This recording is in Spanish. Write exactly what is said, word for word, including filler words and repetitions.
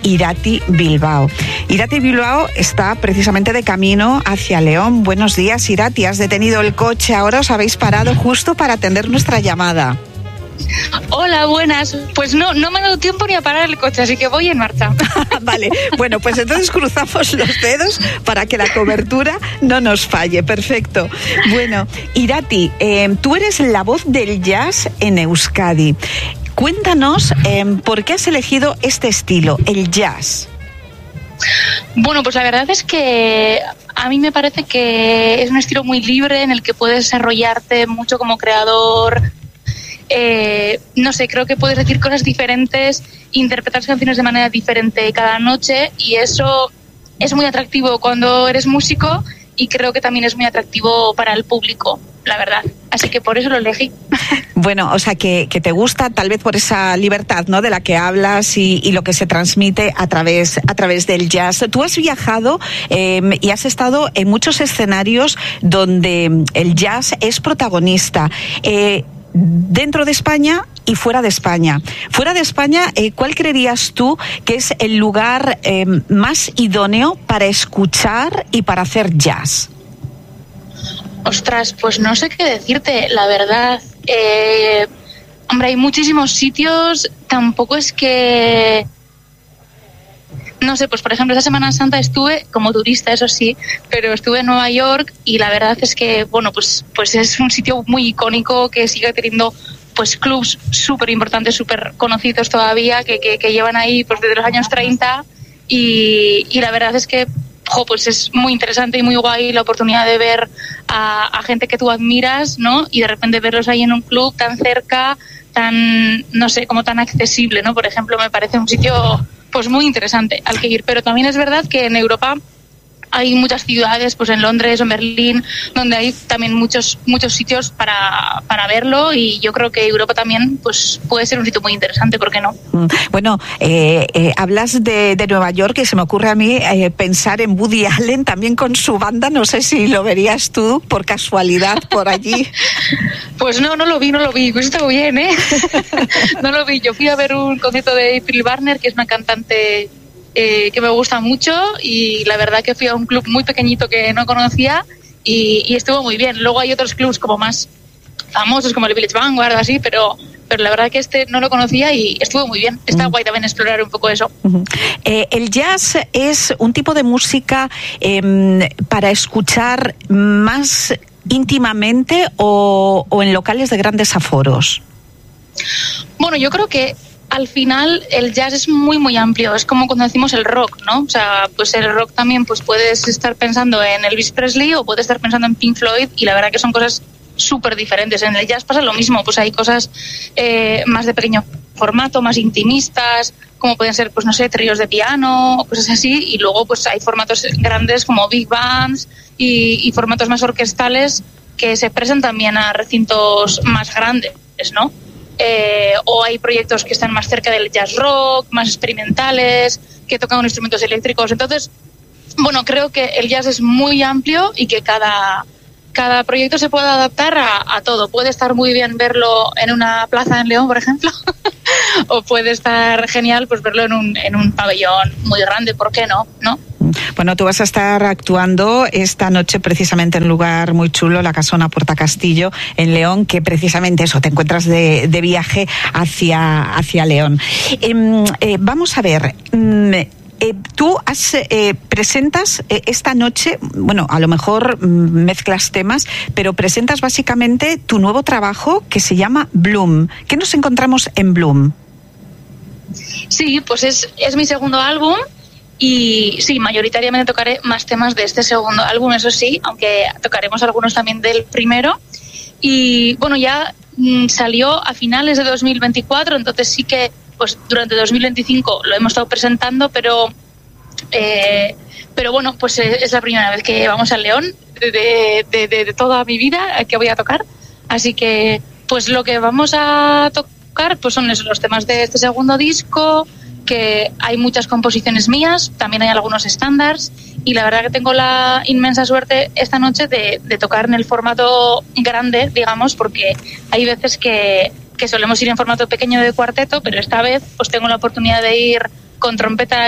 Irati Bilbao. Irati Bilbao está precisamente de camino hacia León. Buenos días, Irati. Has detenido el coche, ahora os habéis parado justo para atender nuestra llamada. Hola, buenas. Pues no, no me ha dado tiempo ni a parar el coche, así que voy en marcha. Vale, bueno, pues entonces cruzamos los dedos para que la cobertura no nos falle. Perfecto. Bueno, Irati, eh, tú eres la voz del jazz en Euskadi. Cuéntanos eh, por qué has elegido este estilo, el jazz. Bueno, pues la verdad es que a mí me parece que es un estilo muy libre en el que puedes desarrollarte mucho como creador. Eh, no sé, creo que puedes decir cosas diferentes, interpretar canciones de manera diferente cada noche, y eso es muy atractivo cuando eres músico, y creo que también es muy atractivo para el público, la verdad. Así que por eso lo elegí. Bueno, o sea, que, que te gusta tal vez por esa libertad, ¿no?, de la que hablas y, y lo que se transmite a través, a través del jazz. Tú has viajado eh, y has estado en muchos escenarios donde el jazz es protagonista. Eh, dentro de España y fuera de España. Fuera de España, eh, ¿cuál creerías tú que es el lugar eh, más idóneo para escuchar y para hacer jazz? Ostras, pues no sé qué decirte, la verdad. Eh, hombre, hay muchísimos sitios, tampoco es que... No sé, pues por ejemplo, esta Semana Santa estuve como turista, eso sí, pero estuve en Nueva York y la verdad es que, bueno, pues, pues es un sitio muy icónico que sigue teniendo pues clubs súper importantes, súper conocidos todavía, que, que, que llevan ahí pues desde los años treinta, y, y la verdad es que, jo, pues es muy interesante y muy guay la oportunidad de ver a, a gente que tú admiras, ¿no? Y de repente verlos ahí en un club tan cerca, tan, no sé, como tan accesible, ¿no? Por ejemplo, me parece un sitio pues muy interesante al que ir, pero también es verdad que en Europa hay muchas ciudades, pues en Londres o en Berlín, donde hay también muchos muchos sitios para, para verlo, y yo creo que Europa también pues puede ser un sitio muy interesante, ¿por qué no? Bueno, eh, eh, hablas de, de Nueva York y se me ocurre a mí eh, pensar en Woody Allen también con su banda, no sé si lo verías tú por casualidad por allí. Pues no, no lo vi, no lo vi, pues está bien, ¿eh? No lo vi, yo fui a ver un concierto de April Barner, que es una cantante Eh, que me gusta mucho, y la verdad que fui a un club muy pequeñito que no conocía y, y estuvo muy bien. Luego hay otros clubs como más famosos como el Village Vanguard o así, pero, pero la verdad que este no lo conocía y estuvo muy bien. Está uh-huh. guay también explorar un poco eso. Uh-huh. Eh, el jazz es un tipo de música eh, para escuchar más íntimamente o, o en locales de grandes aforos. Bueno, yo creo que al final el jazz es muy muy amplio, es como cuando decimos el rock, ¿no? O sea, pues el rock también pues puedes estar pensando en Elvis Presley o puedes estar pensando en Pink Floyd, y la verdad que son cosas súper diferentes. En el jazz pasa lo mismo, pues hay cosas eh, más de pequeño formato, más intimistas, como pueden ser, pues no sé, tríos de piano o cosas así, y luego pues hay formatos grandes como big bands y, y formatos más orquestales que se prestan también a recintos más grandes, ¿no? Eh, o hay proyectos que están más cerca del jazz rock, más experimentales, que tocan instrumentos eléctricos. Entonces, bueno, creo que el jazz es muy amplio y que cada, cada proyecto se puede adaptar a, a todo. Puede estar muy bien verlo en una plaza en León, por ejemplo, o puede estar genial pues verlo en un, en un pabellón muy grande, ¿por qué no? ¿No? Bueno, tú vas a estar actuando esta noche precisamente en un lugar muy chulo, la Casona Puerta Castillo, en León, que precisamente eso, te encuentras de, de viaje hacia, hacia León. Eh, eh, vamos a ver... Eh, Eh, tú has, eh, presentas eh, esta noche, bueno, a lo mejor mm, mezclas temas, pero presentas básicamente tu nuevo trabajo que se llama Bloom. ¿Qué nos encontramos en Bloom? Sí, pues es, es mi segundo álbum y sí, mayoritariamente tocaré más temas de este segundo álbum, eso sí, aunque tocaremos algunos también del primero. Y bueno, ya mm, salió a finales de dos mil veinticuatro, entonces sí que pues durante dos mil veinticinco lo hemos estado presentando, pero eh, pero bueno, pues es la primera vez que vamos al León de, de, de, de toda mi vida que voy a tocar, así que pues lo que vamos a tocar pues son esos, los temas de este segundo disco, que hay muchas composiciones mías, también hay algunos estándares, y la verdad que tengo la inmensa suerte esta noche de, de tocar en el formato grande, digamos, porque hay veces que que solemos ir en formato pequeño de cuarteto, pero esta vez pues tengo la oportunidad de ir con trompeta